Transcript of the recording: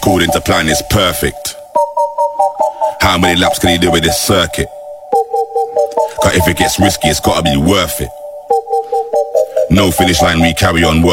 according to plan is perfect. How many laps can he do with this circuit? Cause if it gets risky, it's gotta be worth it. No finish line, we carry on.